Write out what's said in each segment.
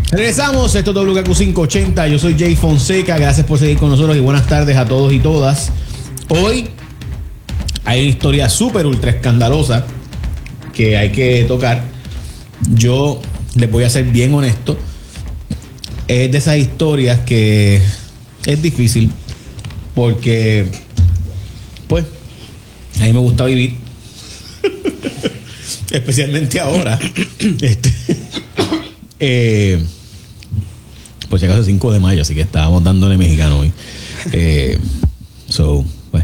Regresamos, esto es WKQ580, yo soy Jay Fonseca, gracias por seguir con nosotros y buenas tardes a todos y todas. Hoy hay una historia súper ultra escandalosa que hay que tocar. Yo les voy a ser bien honesto, es de esas historias que es difícil porque, pues, a mí me gusta vivir, especialmente ahora. Por si acaso es 5 de mayo, así que estábamos dándole mexicano hoy. Pues.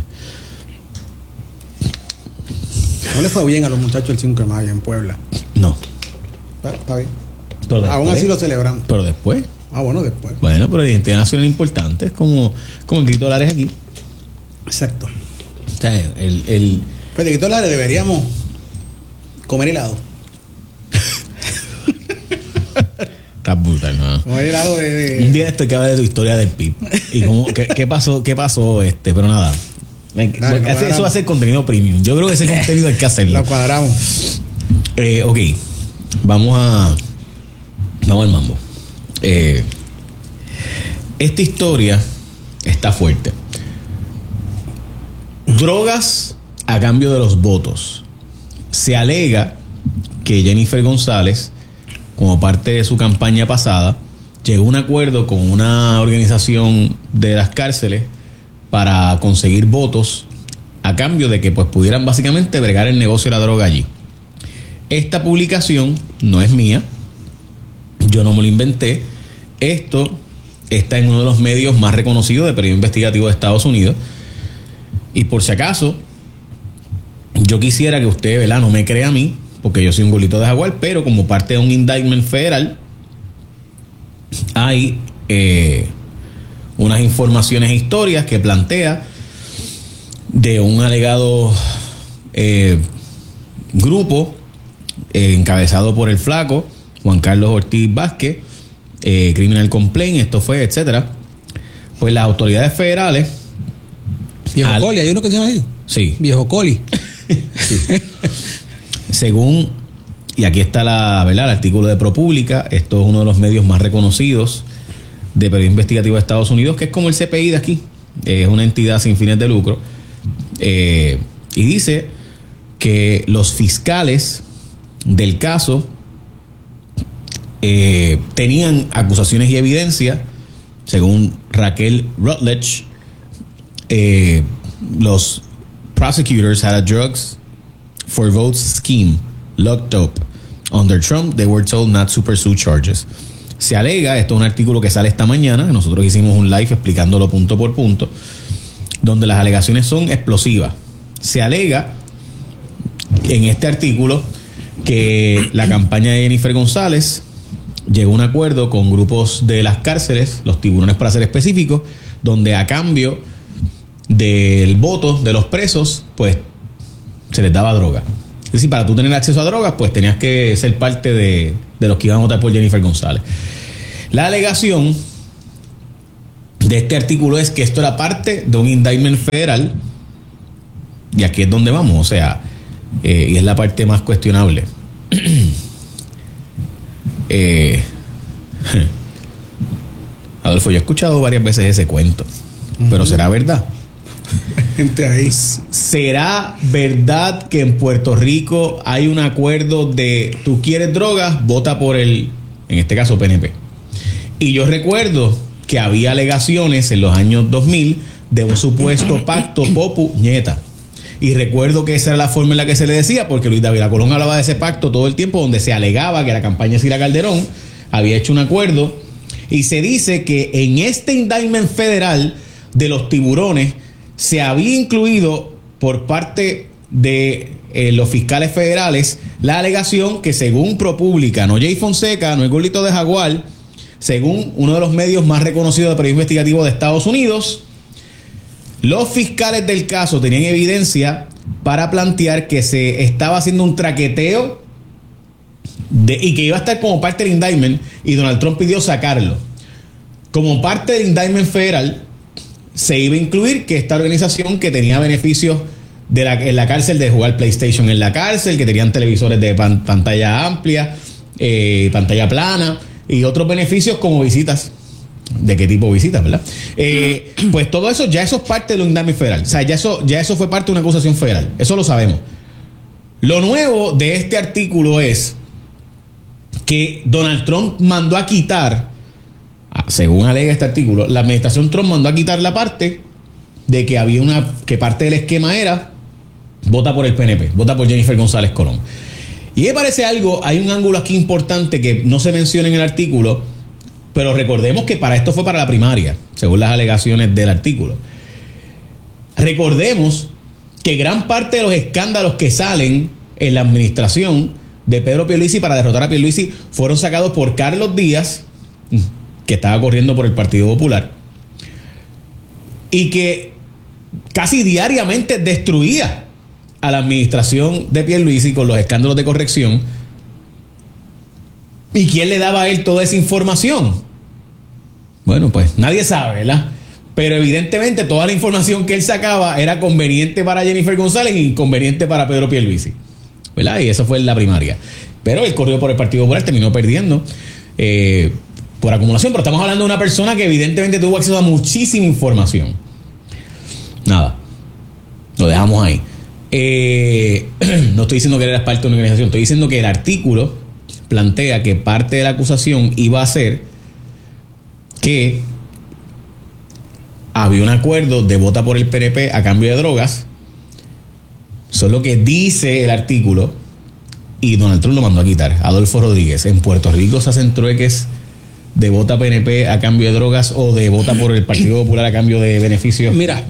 ¿No le fue bien a los muchachos el 5 de mayo en Puebla? No. Está bien. Aún así lo celebran. Pero después. Bueno, después. Bueno, pero la identidad nacional es importante. Es como el grito de Lares aquí. Exacto. O sea, Pero el grito de Lares deberíamos comer helado. Está brutal, ¿no? Comer helado de... Un día esto hay que hablar de tu historia del PIB. Y cómo, qué pasó, pero nada. Eso va a ser contenido premium. Yo creo que ese contenido hay que hacerlo. Lo cuadramos. Ok. Vamos al mambo. Esta historia está fuerte. Drogas a cambio de los votos. Se alega que Jennifer González, como parte de su campaña pasada, llegó a un acuerdo con una organización de las cárceles para conseguir votos a cambio de que pues pudieran básicamente bregar el negocio de la droga allí. Esta publicación no es mía, yo no me lo inventé. Esto está en uno de los medios más reconocidos de periodismo investigativo de Estados Unidos. Y por si acaso, yo quisiera que usted, ¿verdad?, no me crea a mí, porque yo soy un golito de jaguar, pero como parte de un indictment federal, hay unas informaciones e historias que plantea de un alegado grupo encabezado por el flaco Juan Carlos Ortiz Vázquez, Criminal Complaint, esto fue, etcétera. Pues las autoridades federales... Viejo Coli, ¿hay uno que se llama ahí? Sí. Viejo Coli. Sí. Según, y aquí está el artículo de ProPublica, esto es uno de los medios más reconocidos de periodismo investigativo de Estados Unidos, que es como el CPI de aquí, es una entidad sin fines de lucro, y dice que los fiscales del caso tenían acusaciones y evidencia, según Raquel Rutledge, los prosecutors had a drugs for votes scheme locked up under Trump. They were told not to pursue charges. Se alega, esto es un artículo que sale esta mañana, nosotros hicimos un live explicándolo punto por punto, donde las alegaciones son explosivas. Se alega en este artículo que la campaña de Jennifer González llegó a un acuerdo con grupos de las cárceles, los tiburones para ser específicos, donde a cambio del voto de los presos, pues se les daba droga. Es decir, para tú tener acceso a drogas, pues tenías que ser parte de los que iban a votar por Jennifer González. La alegación de este artículo es que esto era parte de un indictment federal, y aquí es donde vamos, o sea, y es la parte más cuestionable. Adolfo, yo he escuchado varias veces ese cuento, pero ¿será verdad? Gente ahí. ¿Será verdad que en Puerto Rico hay un acuerdo de tú quieres drogas, vota por en este caso PNP? Y yo recuerdo que había alegaciones en los años 2000 de un supuesto pacto Popu-Ñeta. Y recuerdo que esa era la forma en la que se le decía, porque Luis Dávila Colón hablaba de ese pacto todo el tiempo, donde se alegaba que la campaña de Sila Calderón había hecho un acuerdo. Y se dice que en este indictment federal de los tiburones se había incluido por parte de los fiscales federales la alegación que, según ProPublica, no Jay Fonseca, no el golito de jaguar, según uno de los medios más reconocidos de periodismo investigativo de Estados Unidos, los fiscales del caso tenían evidencia para plantear que se estaba haciendo un traqueteo y que iba a estar como parte del indictment, y Donald Trump pidió sacarlo. Como parte del indictment federal se iba a incluir que esta organización, que tenía beneficios en la cárcel de jugar PlayStation en la cárcel, que tenían televisores de pantalla amplia, pantalla plana, y otros beneficios como visitas. ¿De qué tipo de visitas, verdad? Pues todo eso, ya eso es parte de un indictment federal. O sea, ya eso fue parte de una acusación federal. Eso lo sabemos. Lo nuevo de este artículo es que Donald Trump mandó a quitar, según alega este artículo, la administración Trump mandó a quitar la parte de que que parte del esquema era vota por el PNP, vota por Jennifer González Colón. Y me parece hay un ángulo aquí importante que no se menciona en el artículo, pero recordemos que esto fue para la primaria, según las alegaciones del artículo. Recordemos que gran parte de los escándalos que salen en la administración de Pedro Pierluisi para derrotar a Pierluisi fueron sacados por Carlos Díaz, que estaba corriendo por el Partido Popular, y que casi diariamente destruía a la administración de Pierluisi con los escándalos de corrección. ¿Y quién le daba a él toda esa información? Bueno, pues nadie sabe, ¿verdad? Pero evidentemente toda la información que él sacaba era conveniente para Jennifer González y inconveniente para Pedro Pierluisi, ¿verdad? Y eso fue en la primaria. Pero él corrió por el Partido Popular, terminó perdiendo por acumulación. Pero estamos hablando de una persona que evidentemente tuvo acceso a muchísima información. Nada, lo dejamos ahí. No estoy diciendo que él era parte de una organización, estoy diciendo que el artículo plantea que parte de la acusación iba a ser que había un acuerdo de vota por el PNP a cambio de drogas. Eso es lo que dice el artículo, y Donald Trump lo mandó a quitar. Adolfo Rodríguez: en Puerto Rico se hacen trueques de vota PNP a cambio de drogas o de vota por el Partido Popular a cambio de beneficios. Mira,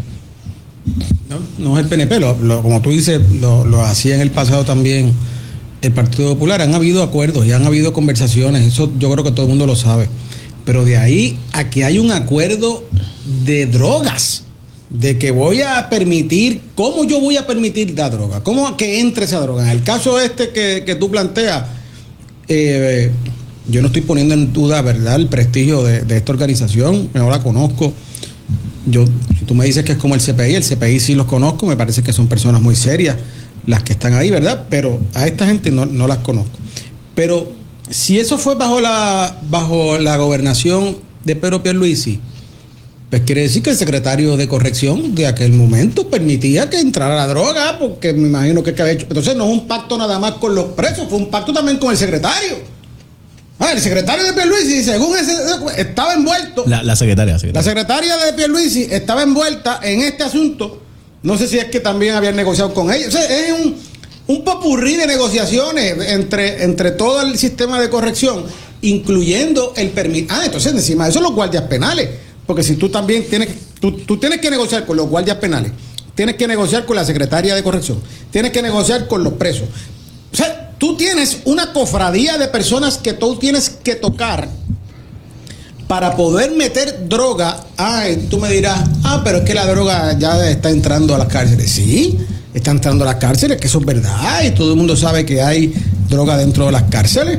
no es el PNP, como tú dices, lo hacía en el pasado también el Partido Popular. Han habido acuerdos y han habido conversaciones, eso yo creo que todo el mundo lo sabe. Pero de ahí a que hay un acuerdo de drogas, de que voy a permitir, ¿cómo yo voy a permitir la droga? ¿Cómo que entre esa droga? En el caso que tú planteas, yo no estoy poniendo en duda, ¿verdad?, el prestigio de esta organización, yo la conozco. Si tú me dices que es como el CPI sí los conozco, me parece que son personas muy serias las que están ahí, ¿verdad? Pero a esta gente no las conozco. Pero si eso fue bajo la gobernación de Pedro Pierluisi, pues quiere decir que el secretario de corrección de aquel momento permitía que entrara la droga, porque me imagino que había hecho. Entonces no es un pacto nada más con los presos, fue un pacto también con el secretario. El secretario de Pierluisi, según ese, estaba envuelto. La secretaria. La secretaria de Pierluisi estaba envuelta en este asunto. No sé si es que también habían negociado con ella. O sea, es un popurrí de negociaciones entre todo el sistema de corrección, incluyendo el permiso. Entonces encima de eso los guardias penales. Porque si tú también tú tienes que negociar con los guardias penales, tienes que negociar con la secretaria de corrección, tienes que negociar con los presos. O sea, tú tienes una cofradía de personas que tú tienes que tocar para poder meter droga. Tú me dirás, pero es que la droga ya está entrando a las cárceles. Sí, está entrando a las cárceles, que eso es verdad, y todo el mundo sabe que hay droga dentro de las cárceles.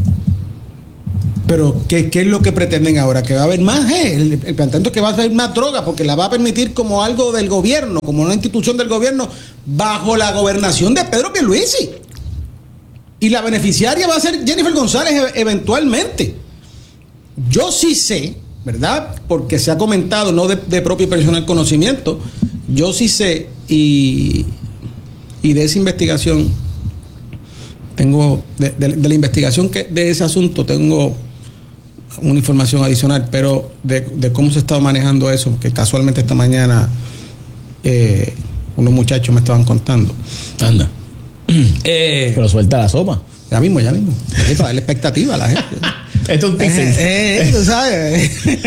Pero ¿qué es lo que pretenden ahora? Que va a haber más, el planteamiento es que va a haber más droga, porque la va a permitir como algo del gobierno, como una institución del gobierno, bajo la gobernación de Pedro Pierluisi. Y la beneficiaria va a ser Jennifer González eventualmente. Yo sí sé, ¿verdad? Porque se ha comentado, no de propio y personal conocimiento, yo sí sé, y de esa investigación, tengo, de la investigación de ese asunto, tengo una información adicional, pero de cómo se ha estado manejando eso, que casualmente esta mañana unos muchachos me estaban contando. Anda. Pero suelta la sopa. Ya mismo. Para darle expectativa a la gente. Esto es un teaser. Tú sabes.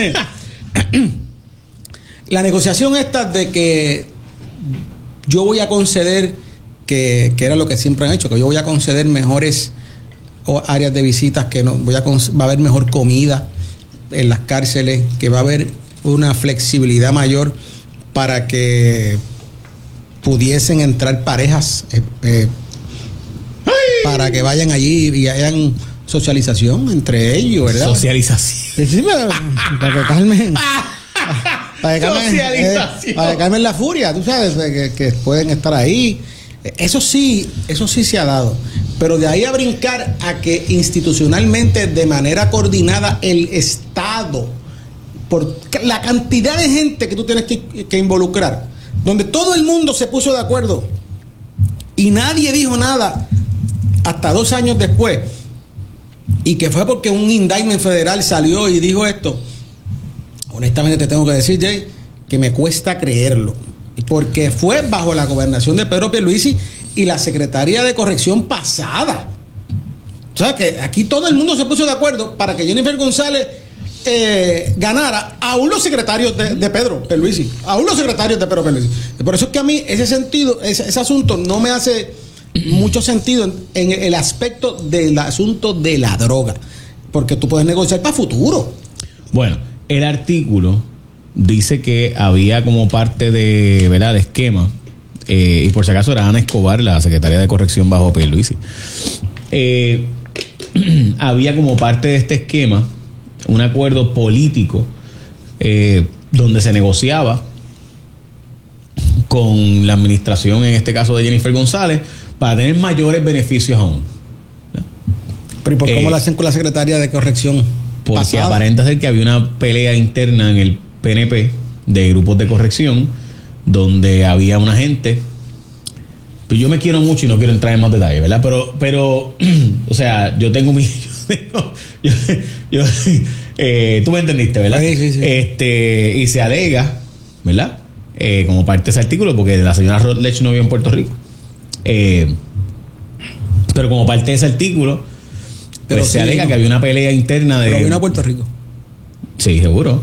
La negociación esta de que yo voy a conceder, que era lo que siempre han hecho, que yo voy a conceder mejores áreas de visitas, que va a haber mejor comida en las cárceles, que va a haber una flexibilidad mayor para que pudiesen entrar parejas para que vayan allí y hayan socialización entre ellos, ¿verdad? Socialización. Sí, para que calmen. Para que calmen la furia, tú sabes, que pueden estar ahí. Eso sí se ha dado. Pero de ahí a brincar a que institucionalmente, de manera coordinada, el Estado, por la cantidad de gente que tú tienes que involucrar, donde todo el mundo se puso de acuerdo y nadie dijo nada hasta 2 años después, y que fue porque un indictment federal salió y dijo esto, honestamente te tengo que decir, Jay, que me cuesta creerlo, porque fue bajo la gobernación de Pedro Pierluisi y la Secretaría de Corrección pasada. O sea que aquí todo el mundo se puso de acuerdo para que Jennifer González ganara, aún los secretarios de Pedro Pierluisi, aún los secretarios de Pedro Pierluisi. Por eso es que a mí ese sentido, ese asunto no me hace mucho sentido en el aspecto del asunto de la droga, porque tú puedes negociar para futuro. Bueno, el artículo dice que había como parte de, ¿verdad?, de esquema, y por si acaso era Ana Escobar, la secretaria de Corrección bajo Pierluisi. Había como parte de este esquema un acuerdo político donde se negociaba con la administración, en este caso de Jennifer González, para tener mayores beneficios aún. Pero ¿y por cómo lo hacen con la secretaria de Corrección? Porque pasada? aparenta ser que había una pelea interna en el PNP de grupos de corrección donde había una gente. Pues yo me quiero mucho y no quiero entrar en más detalles, ¿verdad? Pero o sea, yo tengo mi... tú me entendiste, ¿verdad? Sí. Y se alega, ¿verdad? Como parte de ese artículo, porque la señora Rotledge no vive en Puerto Rico. Pero como parte de ese artículo, pero pues se alega que había una pelea interna de... Pero vino a Puerto Rico. Sí, seguro.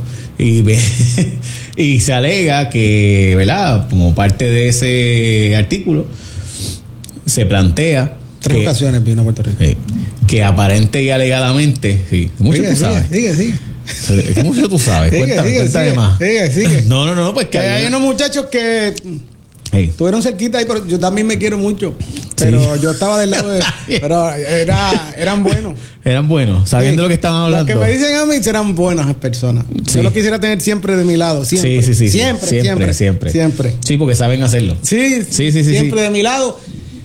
Y se alega que, ¿verdad?, como parte de ese artículo, se plantea... 3 ocasiones vino a Puerto Rico. Que aparente y alegadamente... Sí, mucho tú sabes. Sigue. Mucho tú sabes. Cuéntame más. Sigue. No, pues que hay unos muchachos que... Estuvieron cerquita ahí, pero yo también me quiero mucho. Pero yo estaba del lado de... Pero eran buenos. Eran buenos, sabiendo lo que estaban hablando. Los que me dicen a mí serán buenas personas. Sí. Yo lo quisiera tener siempre de mi lado. Siempre. Sí. Siempre. Sí, porque saben hacerlo. Sí. Siempre de mi lado.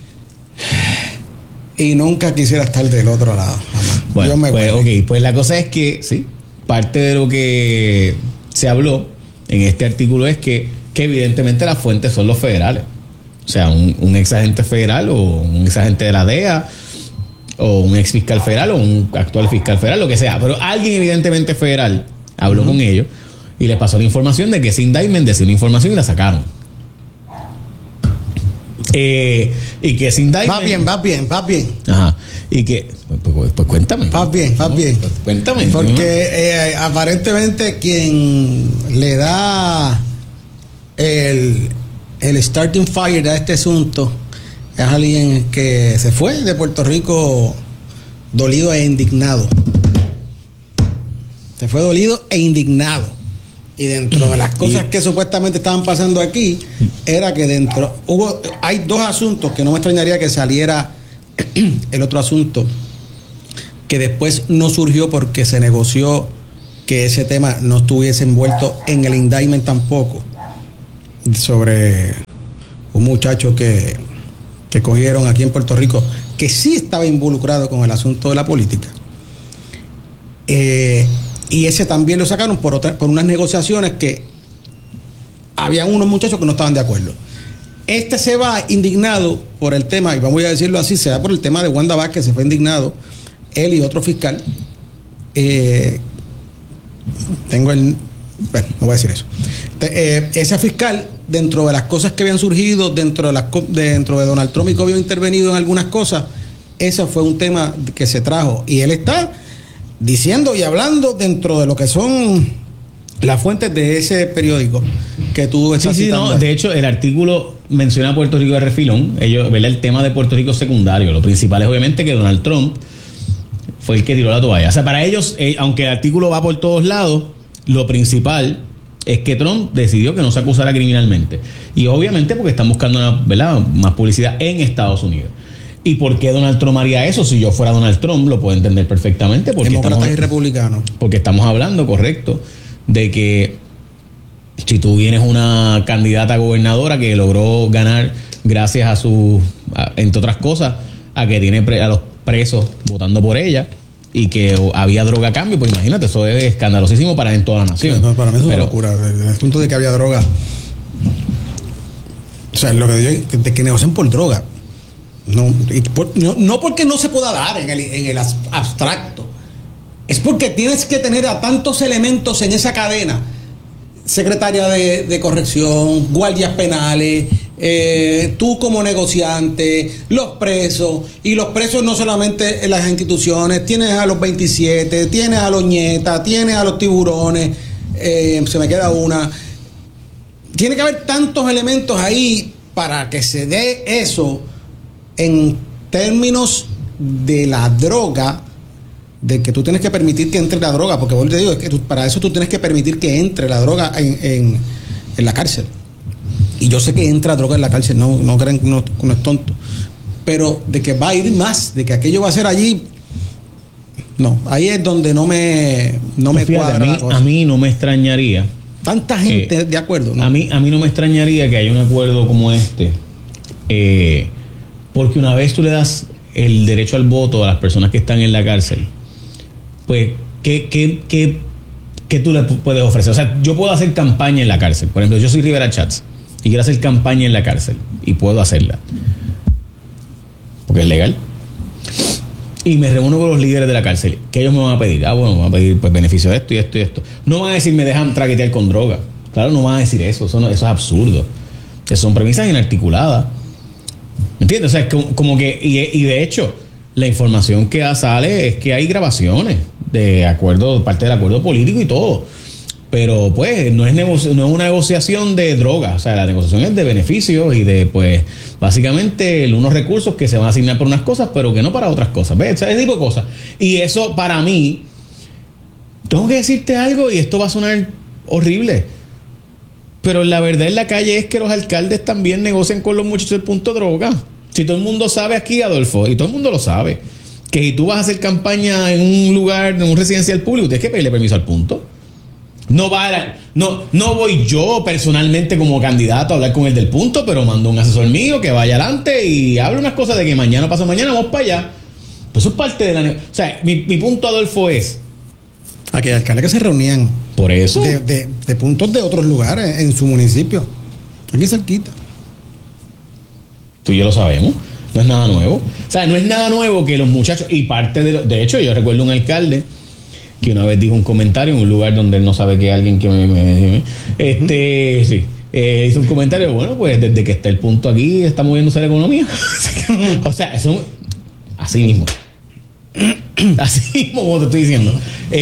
Y nunca quisiera estar del otro lado. Jamás. Bueno, pues la cosa es que, sí, parte de lo que se habló en este artículo es que evidentemente las fuentes son los federales. O sea, un ex agente federal o un ex agente de la DEA o un ex fiscal federal o un actual fiscal federal, lo que sea. Pero alguien evidentemente federal habló con ellos y les pasó la información de que ese indictment decía una información y la sacaron. Y que ese indictment... Vas bien. Ajá. Y que... Pues cuéntame. Vas bien. Pues cuéntame. Porque aparentemente quien le da el starting fire a este asunto es alguien que se fue de Puerto Rico dolido e indignado. Se fue dolido e indignado. Y dentro de las cosas que supuestamente estaban pasando aquí, era que hay 2 asuntos que no me extrañaría que saliera el otro asunto, que después no surgió porque se negoció que ese tema no estuviese envuelto en el indictment tampoco, sobre un muchacho que cogieron aquí en Puerto Rico, que sí estaba involucrado con el asunto de la política. Y ese también lo sacaron por unas negociaciones que había unos muchachos que no estaban de acuerdo. Este se va indignado por el tema, y vamos a decirlo así, se va por el tema de Wanda Vázquez, se fue indignado, él y otro fiscal. Bueno, no voy a decir eso. Ese fiscal, dentro de las cosas que habían surgido, dentro de Donald Trump y que había intervenido en algunas cosas, ese fue un tema que se trajo. Y él está diciendo y hablando dentro de lo que son las fuentes de ese periódico que tú estás citando. De hecho, el artículo menciona a Puerto Rico de refilón. Ellos, ¿verdad?, el tema de Puerto Rico secundario. Lo principal es obviamente que Donald Trump fue el que tiró la toalla. O sea, para ellos, aunque el artículo va por todos lados, lo principal es que Trump decidió que no se acusara criminalmente. Y obviamente porque están buscando ¿verdad?, más publicidad en Estados Unidos. ¿Y por qué Donald Trump haría eso? Si yo fuera Donald Trump, lo puedo entender perfectamente. Demócratas y republicanos. Porque estamos hablando, correcto, de que si tú vienes una candidata gobernadora que logró ganar gracias entre otras cosas, a que tiene a los presos votando por ella y que había droga a cambio. Pues imagínate, eso es escandalosísimo para en toda la nación. No, para mí es una locura. El asunto de que había droga. O sea, lo que digo es de que negocian por droga. No porque no se pueda dar en el abstracto. Es porque tienes que tener a tantos elementos en esa cadena. Secretaria de corrección, guardias penales, tú como negociante, los presos, y los presos no solamente en las instituciones, tienes a los 27, tienes a los nietas, tienes a los tiburones, se me queda una. Tiene que haber tantos elementos ahí para que se dé eso en términos de la droga, de que tú tienes que permitir que entre la droga, porque vos te digo, es que para eso tú tienes que permitir que entre la droga en la cárcel. Y yo sé que entra droga en la cárcel, no creen que uno es tonto, pero de que va a ir más, de que aquello va a ser allí, no, ahí es donde no me cuadra. A mí no me extrañaría. Tanta gente de acuerdo, ¿no? A mí no me extrañaría que haya un acuerdo como este, porque una vez tú le das el derecho al voto a las personas que están en la cárcel, pues, ¿qué tú le puedes ofrecer? O sea, yo puedo hacer campaña en la cárcel. Por ejemplo, yo soy Rivera Chats y quiero hacer campaña en la cárcel y puedo hacerla porque es legal. Y me reúno con los líderes de la cárcel. ¿Qué ellos me van a pedir? Bueno, me van a pedir pues beneficio de esto y esto y esto. No van a decir me dejan traquetear con droga. Claro, no van a decir eso. Eso es absurdo. Son premisas inarticuladas. ¿Me entiendes? O sea, es como que... Y de hecho, la información que sale es que hay grabaciones de acuerdo, parte del acuerdo político y todo. Pero pues no es una negociación de drogas. O sea, la negociación es de beneficios y de pues básicamente unos recursos que se van a asignar por unas cosas, pero que no para otras cosas. ¿Ves? O sea, ese tipo de cosas. Y eso para mí, tengo que decirte algo y esto va a sonar horrible, pero la verdad en la calle es que los alcaldes también negocian con los muchachos del punto de droga. Si todo el mundo sabe aquí, Adolfo, y todo el mundo lo sabe, que si tú vas a hacer campaña en un lugar, en un residencial público, tienes que pedirle permiso al punto. No voy yo personalmente como candidato a hablar con el del punto, pero mando un asesor mío que vaya adelante y hable unas cosas de que mañana o pasado mañana vamos para allá. Pues eso es parte de la... O sea, mi punto, Adolfo, es... Aquellos alcaldes que se reunían por eso de puntos de otros lugares en su municipio, aquí cerquita. Tú y yo lo sabemos. No es nada nuevo. O sea, no es nada nuevo que los muchachos... Y parte de hecho, yo recuerdo un alcalde que una vez dijo un comentario en un lugar donde él no sabe que alguien que sí, hizo un comentario, bueno, pues desde que está el punto aquí está moviéndose la economía. O sea, eso así mismo como te estoy diciendo,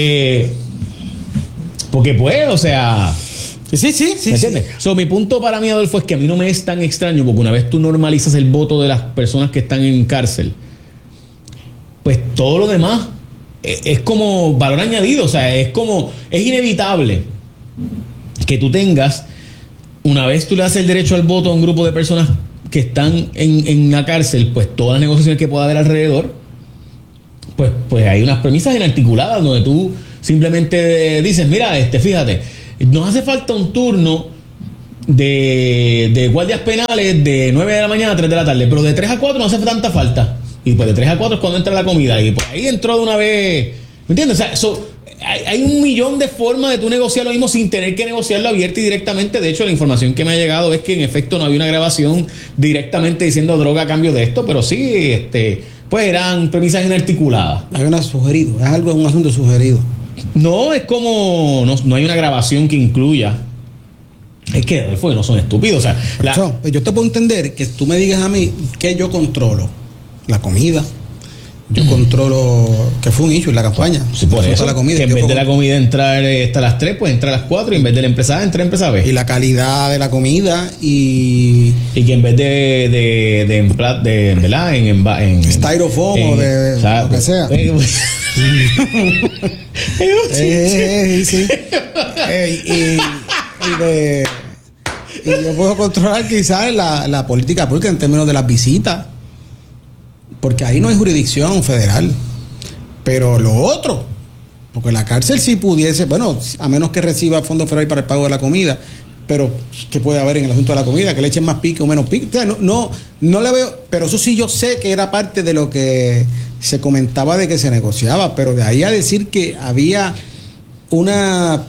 porque pues, o sea, sí, ¿me entiendes? So, mi punto para mí, Adolfo, es que a mí no me es tan extraño, porque una vez tú normalizas el voto de las personas que están en cárcel, pues todo lo demás es como valor añadido. O sea, es inevitable que tú tengas, una vez tú le das el derecho al voto a un grupo de personas que están en la cárcel, pues todas las negociaciones que pueda haber alrededor, pues hay unas premisas inarticuladas donde tú simplemente dices, mira, fíjate, nos hace falta un turno de guardias penales de 9 de la mañana a 3 de la tarde, pero de 3 a 4 no hace tanta falta. Y pues de 3 a 4 es cuando entra la comida. Y por ahí entró de una vez. ¿Me entiendes? O sea, hay un millón de formas de tú negociar lo mismo sin tener que negociarlo abierto y directamente. De hecho, la información que me ha llegado es que en efecto no había una grabación directamente diciendo droga a cambio de esto, pero sí, pues eran premisas inarticuladas. Hay una sugerido, es un asunto sugerido. No, es como no hay una grabación que incluya. Es que no son estúpidos. O sea, yo te puedo entender que tú me digas a mí que yo controlo la comida. Yo controlo, que fue un issue en la campaña. Sí, por eso, la comida. Que en vez de la comida entrar hasta las 3, pues entrar a las 4, y en vez de la empresa A, entra a empresa B. Y la calidad de la comida y que en vez de ¿verdad? En styrofoam o de lo que sea. Sí. Y yo puedo controlar quizás la política pública en términos de las visitas, porque ahí no hay jurisdicción federal. Pero lo otro, porque la cárcel sí pudiese, bueno, a menos que reciba fondos federales para el pago de la comida, pero ¿qué puede haber en el asunto de la comida? Que le echen más pique o menos pique. O sea, no le veo, pero eso sí yo sé que era parte de lo que se comentaba de que se negociaba, pero de ahí a decir que había una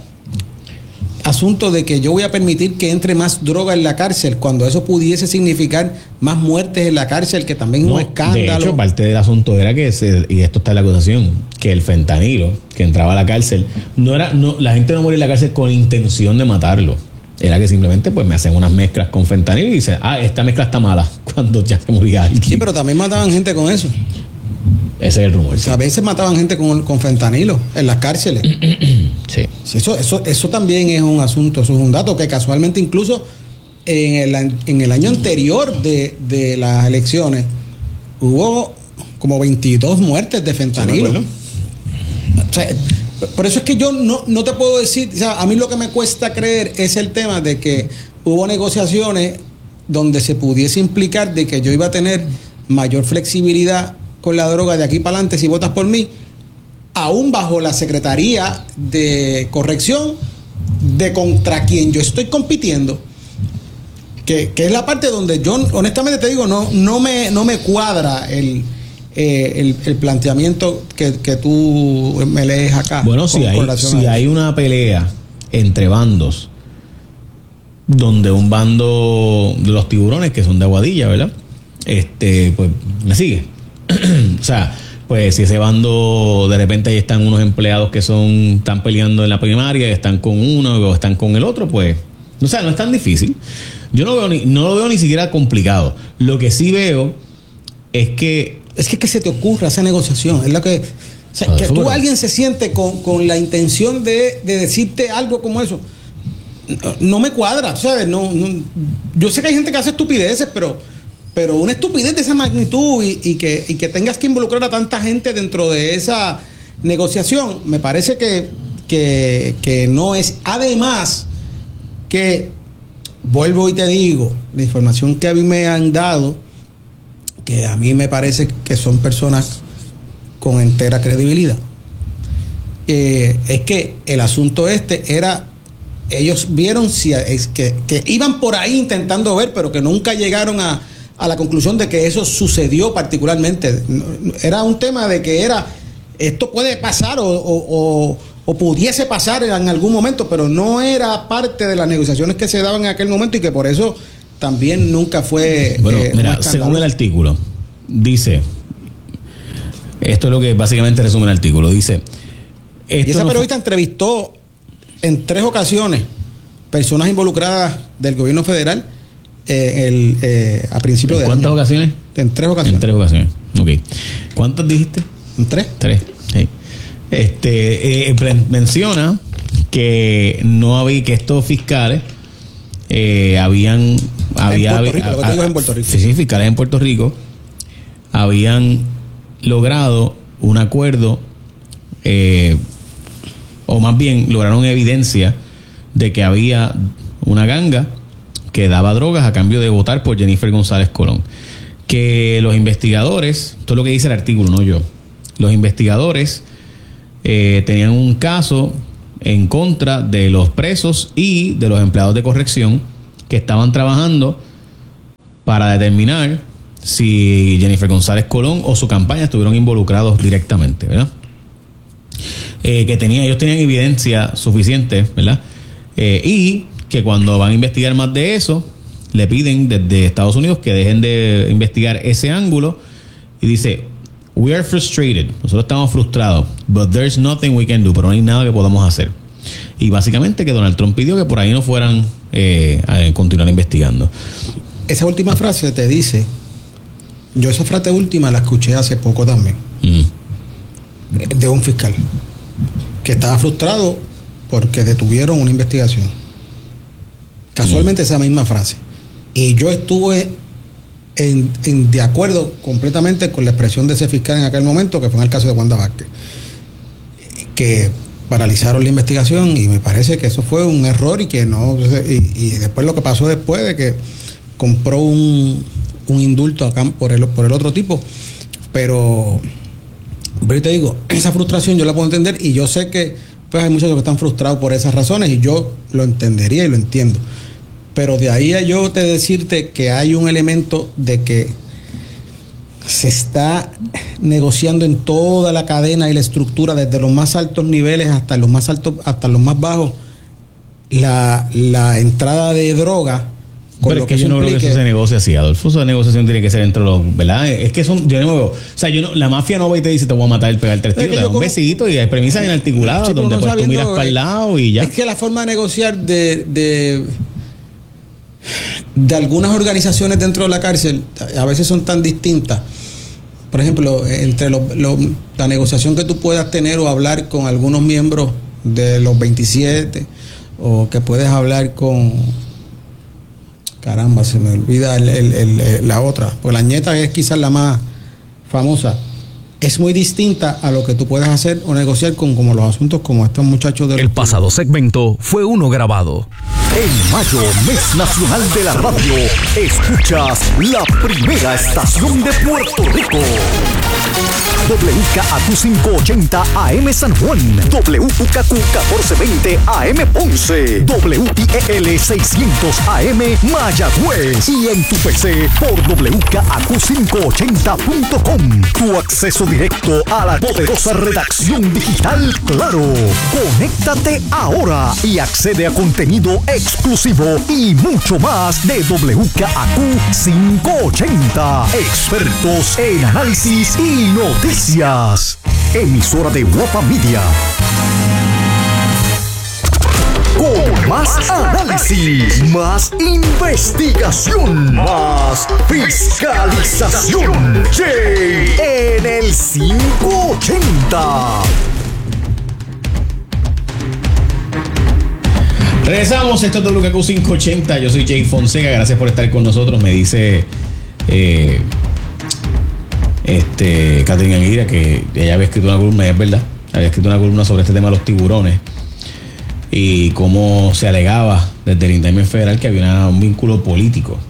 asunto de que yo voy a permitir que entre más droga en la cárcel, cuando eso pudiese significar más muertes en la cárcel, que también es un escándalo. De hecho, parte del asunto era que, y esto está en la acusación, que el fentanilo que entraba a la cárcel, la gente no moría en la cárcel con intención de matarlo. Era que simplemente pues me hacen unas mezclas con fentanilo y dicen, esta mezcla está mala, cuando ya se moría alguien. Sí, pero también mataban gente con eso. Ese es el rumor. O sea, a veces mataban gente con fentanilo en las cárceles. Sí. Eso también es un asunto, eso es un dato que casualmente incluso en el año anterior de las elecciones hubo como 22 muertes de fentanilo. Sí, o sea, por eso es que yo no te puedo decir, o sea, a mí lo que me cuesta creer es el tema de que hubo negociaciones donde se pudiese implicar de que yo iba a tener mayor flexibilidad con la droga de aquí para adelante si votas por mí, aún bajo la Secretaría de Corrección de contra quien yo estoy compitiendo, que es la parte donde yo honestamente te digo, no me cuadra el planteamiento que tú me lees acá. Bueno, si hay una pelea entre bandos, donde un bando de los tiburones, que son de Aguadilla, ¿verdad? Pues me sigue. O sea, pues si ese bando de repente ahí están unos empleados que están peleando en la primaria, están con uno o están con el otro, pues, o sea, no es tan difícil. Yo no lo veo ni siquiera complicado. Lo que sí veo es que se te ocurra esa negociación. Es lo que, o sea, que tú alguien se siente con la intención de decirte algo como eso. No me cuadra, ¿sabes? Yo sé que hay gente que hace estupideces, pero una estupidez de esa magnitud y que tengas que involucrar a tanta gente dentro de esa negociación, me parece que no es. Además, que vuelvo y te digo, la información que a mí me han dado, que a mí me parece que son personas con entera credibilidad, es que el asunto era, ellos vieron que iban por ahí intentando ver, pero que nunca llegaron a la conclusión de que eso sucedió particularmente. Era un tema de que esto puede pasar o pudiese pasar en algún momento, pero no era parte de las negociaciones que se daban en aquel momento y que por eso también nunca fue. Bueno, mira, según el artículo, dice, esto es lo que básicamente resume el artículo, dice, y esa periodista entrevistó en 3 ocasiones personas involucradas del gobierno federal a principios de año. ¿Cuántas ocasiones? En 3 ocasiones. En 3 ocasiones, ok. ¿Cuántas dijiste? En 3. 3, sí. Menciona que que estos fiscales habían en Puerto Rico. Sí, fiscales en Puerto Rico habían logrado un acuerdo, o más bien lograron evidencia de que había una ganga que daba drogas a cambio de votar por Jennifer González Colón. Que los investigadores, esto es lo que dice el artículo, no yo, los investigadores tenían un caso en contra de los presos y de los empleados de corrección que estaban trabajando para determinar si Jennifer González Colón o su campaña estuvieron involucrados directamente, ¿verdad? Ellos tenían evidencia suficiente, ¿verdad? Y que cuando van a investigar más de eso, le piden desde Estados Unidos que dejen de investigar ese ángulo y dice, we are frustrated, nosotros estamos frustrados, but there's nothing we can do, pero no hay nada que podamos hacer. Y básicamente que Donald Trump pidió que por ahí no fueran a continuar investigando. Esa última frase te dice, yo esa frase última la escuché hace poco también, de un fiscal que estaba frustrado porque detuvieron una investigación. Casualmente esa misma frase. Y yo estuve de acuerdo completamente con la expresión de ese fiscal en aquel momento, que fue en el caso de Wanda Vázquez, que paralizaron la investigación, y me parece que eso fue un error y que no, y después lo que pasó después de que compró un indulto acá por el otro tipo, pero te digo, esa frustración yo la puedo entender, y yo sé que pues hay muchos que están frustrados por esas razones, y yo lo entendería y lo entiendo. Pero de ahí a yo te decirte que hay un elemento de que se está negociando en toda la cadena y la estructura, desde los más altos niveles hasta los más altos, hasta los más bajos, la entrada de droga. Pero es que yo no creo que eso se negocie así, Adolfo. Esa negociación tiene que ser entre los, ¿verdad? Es que son, yo no veo, o sea, la mafia no va y te dice te voy a matar, pegar 3 tiros, te da un besito y hay premisas inarticuladas donde pues tú miras para el lado y ya. Es que la forma de negociar de algunas organizaciones dentro de la cárcel a veces son tan distintas. Por ejemplo, entre la negociación que tú puedas tener o hablar con algunos miembros de los 27, o que puedes hablar con, caramba, se me olvida la otra, pues la Ñeta es quizás la más famosa. Es muy distinta a lo que tú puedes hacer o negociar con como los asuntos como estos muchachos de... El pasado segmento fue uno grabado. En mayo, mes nacional de la radio, escuchas la primera estación de Puerto Rico. WKAQ 580 AM San Juan, WKQ 1420 AM Ponce, WIEL 600 AM Mayagüez y en tu PC por WKAQ580.com. Tu acceso directo a la poderosa redacción digital Claro. Conéctate ahora y accede a contenido exclusivo y mucho más de WKAQ 580. Expertos en análisis y noticias. Emisora de Guapa Media. Con más análisis, más investigación, más fiscalización. Jay en el 580. Regresamos, esto es WKQ 580. Yo soy Jay Fonseca, gracias por estar con nosotros. Me dice Catherine Aguirre que ella había escrito una columna, y es verdad, había escrito una columna sobre este tema de los tiburones y cómo se alegaba desde el indictment federal que había un vínculo político.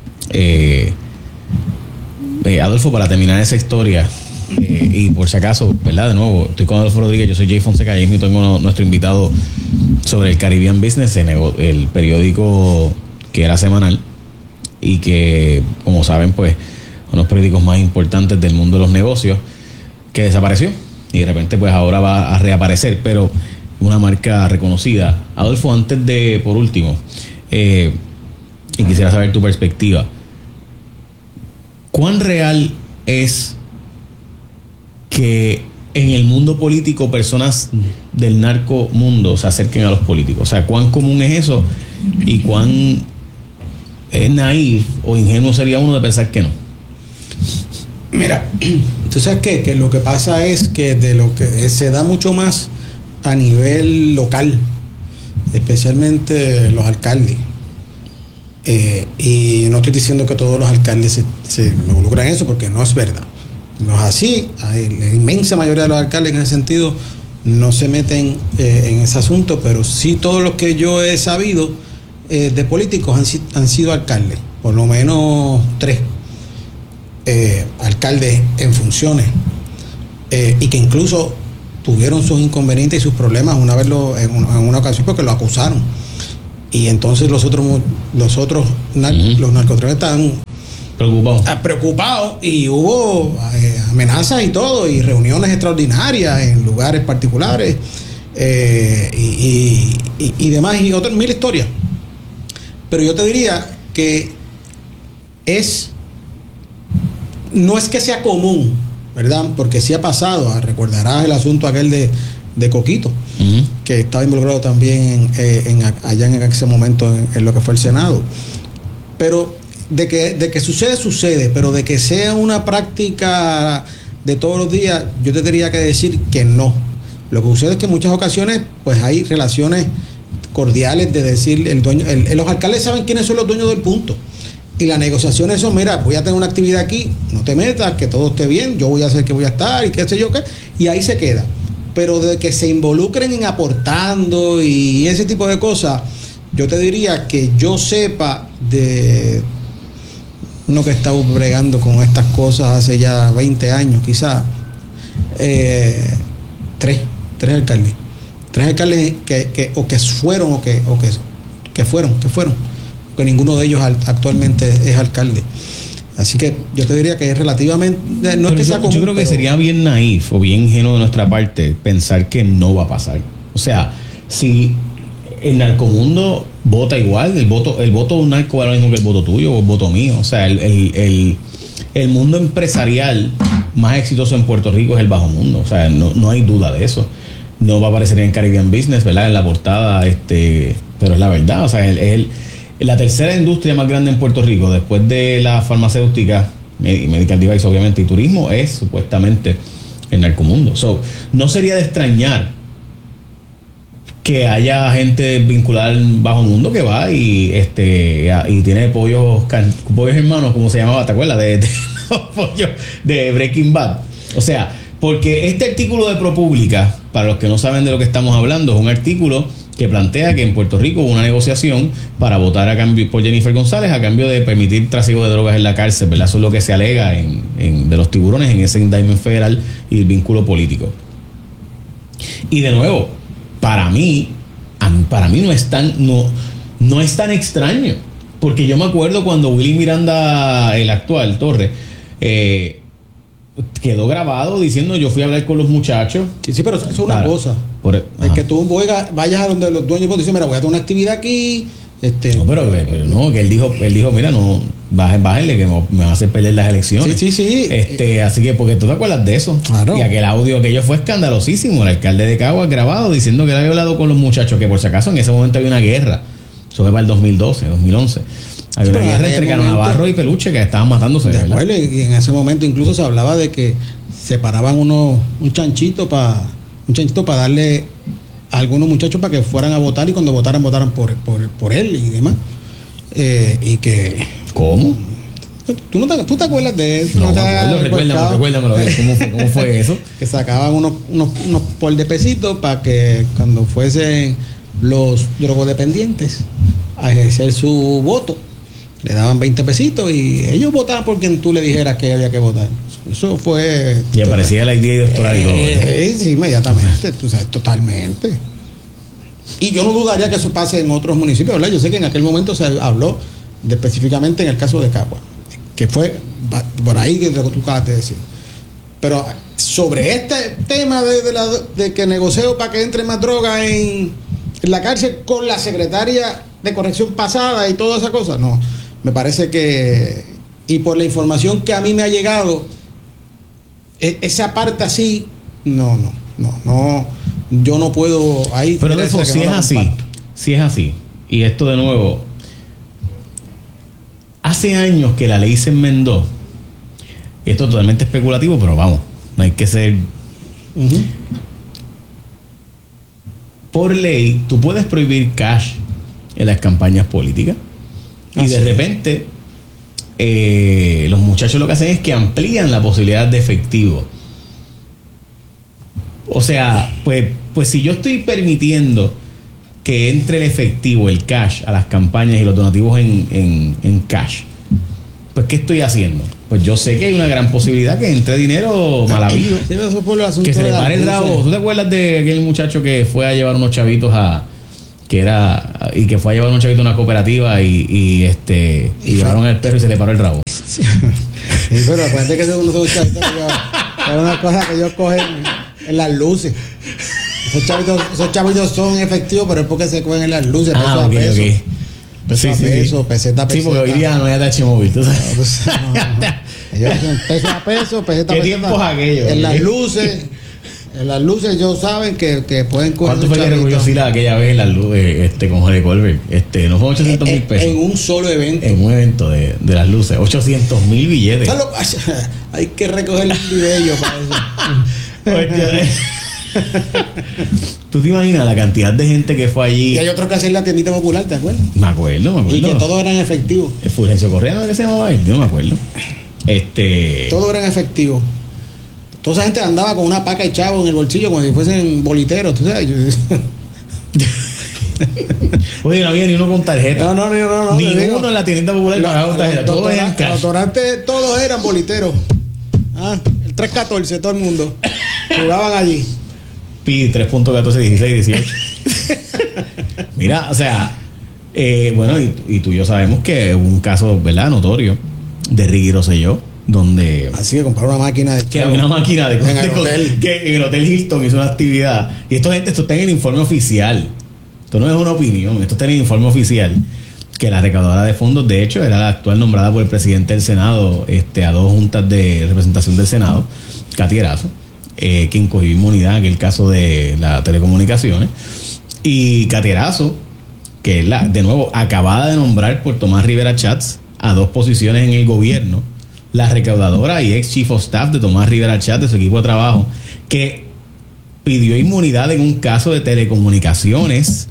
Adolfo, para terminar esa historia, y por si acaso, ¿verdad? De nuevo, estoy con Adolfo Rodríguez, yo soy Jay Fonseca, y ahí tengo nuestro invitado sobre el Caribbean Business, el periódico que era semanal y que, como saben, pues, uno de los periódicos más importantes del mundo de los negocios, que desapareció y de repente, pues, ahora va a reaparecer, pero una marca reconocida. Adolfo, antes de, por último, y quisiera saber tu perspectiva, ¿cuán real es que en el mundo político personas del narco mundo se acerquen a los políticos? O sea, ¿cuán común es eso? ¿Y cuán naif o ingenuo sería uno de pensar que no? Mira, tú sabes que lo que pasa es que de lo que se da mucho más a nivel local, especialmente los alcaldes. Y no estoy diciendo que todos los alcaldes se involucran en eso, porque no es verdad. No es así. La inmensa mayoría de los alcaldes en ese sentido no se meten en ese asunto, pero sí todos los que yo he sabido de políticos han sido alcaldes, por lo menos 3 alcaldes en funciones, y que incluso tuvieron sus inconvenientes y sus problemas en una ocasión porque lo acusaron. Y entonces los narcotraficantes estaban preocupados y hubo amenazas y todo, y reuniones extraordinarias en lugares particulares, y demás, y otras 1000 historias. Pero yo te diría que no es que sea común, ¿verdad? Porque sí ha pasado. Recordarás el asunto aquel de Coquito, que estaba involucrado también allá en ese momento en lo que fue el Senado. Pero de que sucede, pero de que sea una práctica de todos los días, yo te tendría que decir que no. Lo que sucede es que en muchas ocasiones pues hay relaciones cordiales de decir, los alcaldes saben quiénes son los dueños del punto. Y las negociaciones son, mira, voy a tener una actividad aquí, no te metas, que todo esté bien, yo voy a hacer que voy a estar y qué sé yo qué, y ahí se queda. Pero de que se involucren en aportando y ese tipo de cosas, yo te diría que yo sepa de uno que está bregando con estas cosas hace ya 20 años quizás, 3 alcaldes. 3 alcaldes que fueron, porque ninguno de ellos actualmente es alcalde. Así que yo te diría que es relativamente... No es que sea común, yo creo que pero sería bien naif o bien ingenuo de nuestra parte pensar que no va a pasar. O sea, si el narcomundo vota igual, el voto de un narco vale lo mismo que el voto tuyo o el voto mío. O sea, el mundo empresarial más exitoso en Puerto Rico es el bajo mundo. O sea, no hay duda de eso. No va a aparecer en Caribbean Business, ¿verdad? En la portada, pero es la verdad. O sea, la tercera industria más grande en Puerto Rico, después de la farmacéutica, medical device obviamente, y turismo, es supuestamente el narcomundo. So, no sería de extrañar que haya gente vinculada al bajo mundo que va y tiene pollos hermanos, como se llamaba, ¿te acuerdas? De los pollos de Breaking Bad. O sea, porque este artículo de ProPublica, para los que no saben de lo que estamos hablando, es un artículo que plantea que en Puerto Rico hubo una negociación para votar a cambio por Jennifer González a cambio de permitir tráfico de drogas en la cárcel, ¿verdad? Eso es lo que se alega de los tiburones en ese indictment federal y el vínculo político. Y de nuevo, para mí no es tan extraño, porque yo me acuerdo cuando Willy Miranda, el actual Torres, quedó grabado diciendo: yo fui a hablar con los muchachos. Sí, pero eso es una cosa. Es que tú vayas a donde los dueños y dicen: mira, voy a tener una actividad aquí. No, pero no, que él dijo, mira, no, bájenle que me van a hacer perder las elecciones. Sí. Así que, porque tú te acuerdas de eso. Claro. Y aquel audio que fue escandalosísimo, el alcalde de Caguas grabado diciendo que él había hablado con los muchachos, que por si acaso en ese momento había una guerra. Eso fue para el 2012, 2011. Había una guerra entre Cano Navarro y Peluche que estaban matándose. De acuerdo, y en ese momento incluso se hablaba de que separaban un chanchito para darle a algunos muchachos para que fueran a votar, y cuando votaran por él y demás. Y que... ¿Cómo? ¿Tú te acuerdas de eso? No, recuérdamelo. ¿Cómo fue eso? Que sacaban unos por de pesitos para que cuando fuesen los drogodependientes a ejercer su voto, le daban 20 pesitos y ellos votaban por quien tú le dijeras que había que votar. Eso fue... Y aparecía la idea doctoral y todo. Sí, inmediatamente, tú sabes, totalmente. Y yo no dudaría que eso pase en otros municipios, ¿verdad? Yo sé que en aquel momento se habló específicamente en el caso de Caguas, que fue por ahí que tú acabas de decir. Pero sobre este tema de que negocio para que entre más droga en la cárcel con la secretaria de corrección pasada y toda esa cosa, no. Me parece que, y por la información que a mí me ha llegado, esa parte así, no, yo no puedo ahí. Pero eso, si es así, y esto de nuevo, hace años que la ley se enmendó, y esto es totalmente especulativo, pero vamos, no hay que ser... Por ley, tú puedes prohibir cash en las campañas políticas. Y de repente, los muchachos lo que hacen es que amplían la posibilidad de efectivo. O sea, pues si yo estoy permitiendo que entre el efectivo, el cash, a las campañas y los donativos en cash, pues ¿qué estoy haciendo? Pues yo sé que hay una gran posibilidad que entre dinero mal habido. Que se le pare el rabo. ¿Tú te acuerdas de aquel muchacho que fue a llevar unos chavitos que fue a llevar unos chavitos a una cooperativa y llevaron el perro y se le paró el rabo? Sí, pero acuérdate que esos chavitos es una cosa que ellos cogen en las luces. Esos chavitos son efectivos, pero es porque se cogen en las luces. Okay. Peseta a peseta. Sí, porque hoy día no hay ATH móvil, tú sabes. Ellos son peso a peso, peseta a peseta. ¿Qué tiempos aquellos? En las luces ellos saben que pueden coger. ¿Cuánto fue que recogió Sila aquella vez en las luces con Jorge Colbert? No fue 800,000 pesos. En un solo evento. En un evento de las luces. 800,000 billetes. Hay que recoger el video para eso. ¿Tú te imaginas la cantidad de gente que fue allí? Y hay otro que hace en la tiendita popular, ¿te acuerdas? Me acuerdo. Y que todos eran efectivos. ¿El Fulgencio Correa no es que se llamaba él? No me acuerdo. Todos eran efectivos. Toda esa gente andaba con una paca y chavo en el bolsillo como si fuesen boliteros, ¿tú sabes? Oye, no había ni uno con tarjeta. No. Ninguno en la tiendita popular pagaba con tarjeta. Todos eran cash. Los restaurantes todos eran boliteros. El 314, todo el mundo. Jugaban allí. Pi 3.14, 16, 18. Mira, o sea, Bueno, y tú y yo sabemos que hubo un caso, ¿verdad?, notorio de Ricky Rosselló, donde Así que comprar una máquina de que había una máquina en el hotel. que en el Hotel Hilton hizo una actividad. Y esto está en el informe oficial. Esto no es una opinión, esto está en el informe oficial. Que la recaudadora de fondos, de hecho, era la actual nombrada por el presidente del Senado a 2 juntas de representación del Senado, Katy Erazo, quien cogió inmunidad en el caso de las telecomunicaciones. Y Katy Erazo, que es de nuevo, acabada de nombrar por Tomás Rivera Chats a 2 posiciones en el gobierno, la recaudadora y ex chief of staff de Tomás Rivera Chats, de su equipo de trabajo, que pidió inmunidad en un caso de telecomunicaciones.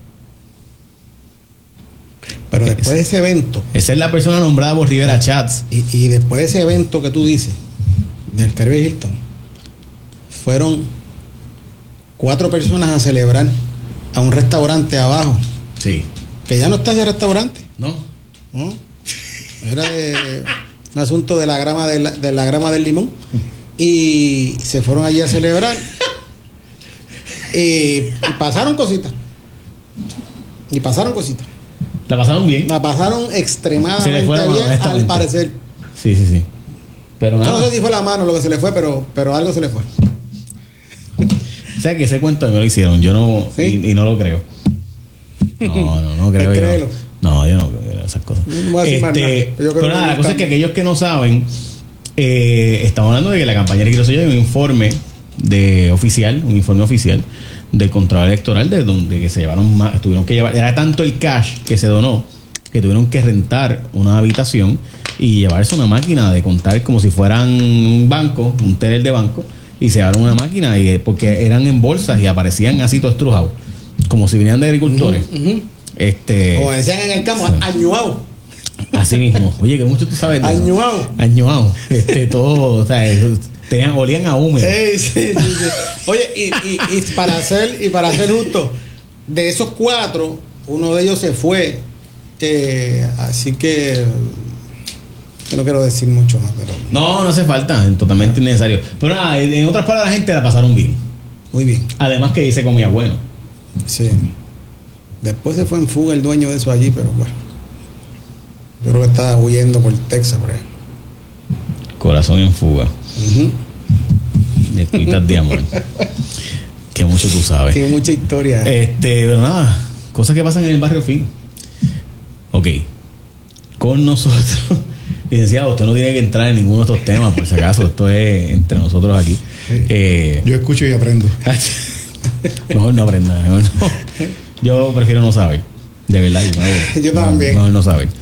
Pero después de ese evento, Esa es la persona nombrada por Rivera Chats. y después de ese evento que tú dices, del Caribe Hilton, fueron 4 personas a celebrar a un restaurante abajo, Sí. que ya no está ese restaurante, ¿No? ¿no? Era un asunto de la grama de la grama del limón, y se fueron allí a celebrar, y pasaron cositas. La pasaron bien. La pasaron Se le extremadamente fue la mano, bien, honestamente. al parecer. Sí. Pero No nada. sé si fue la mano lo que se le fue, pero algo se le fue. O sea, que ese cuento me lo hicieron. Yo no. ¿Sí? Y no lo creo. No creo. Créelo. No, yo no creo esas cosas. No voy a decir más nada. Yo creo Pero que nada, la no cosa es que está- aquellos que no saben, estamos hablando de que la campaña de Ricky Rosselló hay un informe un informe oficial del Contralor Electoral de donde que se llevaron más, tuvieron que llevar, era tanto el cash que se donó que tuvieron que rentar una habitación y llevarse una máquina de contar como si fueran un banco, un teller de banco, y se llevaron una máquina porque eran en bolsas y aparecían así todos estrujados, como si vinieran de agricultores. Ujú. Como decían en el campo, sí. añuado. Así mismo. Oye, que mucho tú sabes de eso. Añuado. Añuado. Todo, o sea, olían a húmedo. Sí. Oye, y para ser justo, de esos 4, uno de ellos se fue. Así que no quiero decir mucho más, pero No hace falta, totalmente innecesario. Pero nada, en otras palabras, la gente la pasaron bien. muy bien. Además que se comía bueno. Sí. Después se fue en fuga el dueño de eso allí, pero bueno. Yo creo que estaba huyendo por Texas, por ahí. Corazón en fuga. Ujú. De cuitas de amor. Que mucho tú sabes. Tiene mucha historia. Pero nada, cosas que pasan en el barrio fin. Ok. Con nosotros, licenciado, usted no tiene que entrar en ninguno de estos temas, por si acaso, esto es entre nosotros aquí. Yo escucho y aprendo. Mejor no aprenda, mejor no. Yo prefiero no saber, de verdad. Yo también. Mejor no saber.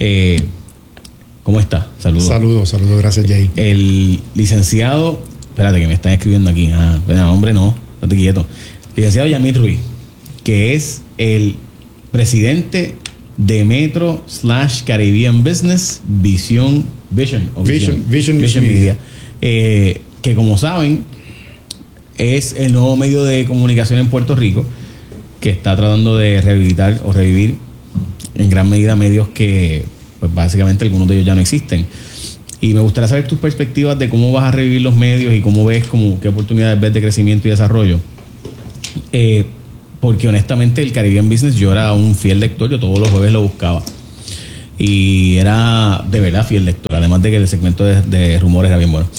¿Cómo está? Saludos. Saludos, gracias Jay. El licenciado, espérate que me están escribiendo aquí. Hombre, no, estate quieto. Licenciado Yamil Ruiz, que es el presidente de Metro / Caribbean Business Vision Media. Que como saben, es el nuevo medio de comunicación en Puerto Rico que está tratando de rehabilitar o revivir en gran medida medios que pues básicamente algunos de ellos ya no existen. Y me gustaría saber tus perspectivas de cómo vas a revivir los medios y cómo ves, qué oportunidades ves de crecimiento y desarrollo. Porque honestamente el Caribbean Business, yo era un fiel lector, yo todos los jueves lo buscaba. Y era de verdad fiel lector, además de que el segmento de rumores era bien bueno.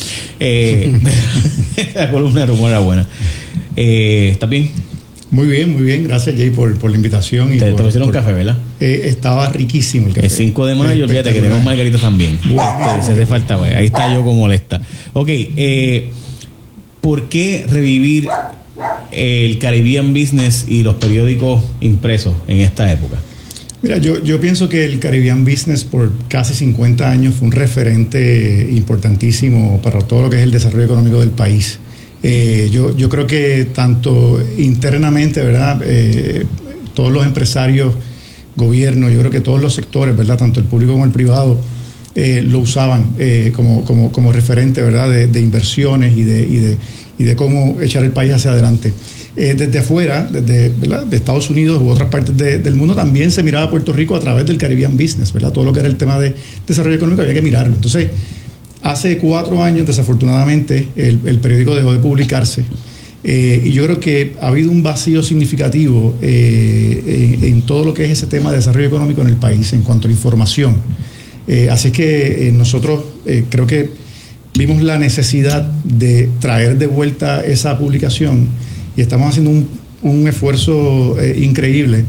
La columna de rumores era buena. ¿Estás bien? Muy bien, gracias Jay por la invitación. Te ofrecieron café, ¿verdad? Estaba riquísimo el café. El 5 de mayo, fíjate que tenemos margaritas también. Se hace falta, güey. Ahí está yo como molesta. Ok, ¿por qué revivir el Caribbean Business y los periódicos impresos en esta época? Mira, yo pienso que el Caribbean Business por casi 50 años fue un referente importantísimo para todo lo que es el desarrollo económico del país. Yo creo que tanto internamente, ¿verdad? Todos los empresarios, gobierno, yo creo que todos los sectores, ¿verdad? Tanto el público como el privado, lo usaban como referente, ¿verdad? De inversiones y de cómo echar el país hacia adelante. Desde afuera, ¿verdad? De Estados Unidos u otras partes del mundo, también se miraba a Puerto Rico a través del Caribbean Business, ¿verdad? Todo lo que era el tema de desarrollo económico había que mirarlo. Entonces, hace 4 años, desafortunadamente, el periódico dejó de publicarse Y yo creo que ha habido un vacío significativo en todo lo que es ese tema de desarrollo económico en el país en cuanto a información. Así que nosotros creo que vimos la necesidad de traer de vuelta esa publicación y estamos haciendo un esfuerzo increíble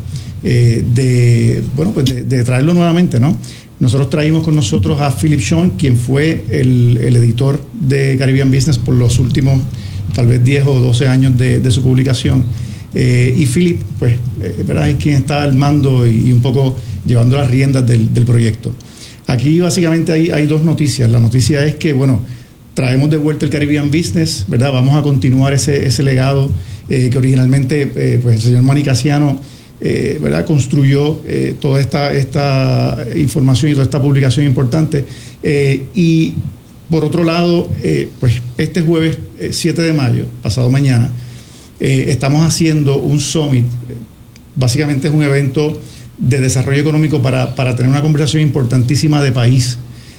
de traerlo nuevamente, ¿no? Nosotros traímos con nosotros a Philip Sean, quien fue el editor de Caribbean Business por los últimos tal vez 10 o 12 años de su publicación. Y Philip, pues, ¿verdad?, es quien está al mando y un poco llevando las riendas del proyecto. Aquí básicamente hay dos noticias. La noticia es que, bueno, traemos de vuelta el Caribbean Business, ¿verdad? Vamos a continuar ese legado que originalmente pues el señor Manny Casiano, ¿verdad?, construyó toda esta información y toda esta publicación importante. Y por otro lado, pues este jueves 7 de mayo, pasado mañana, estamos haciendo un summit. Básicamente es un evento de desarrollo económico para tener una conversación importantísima de país,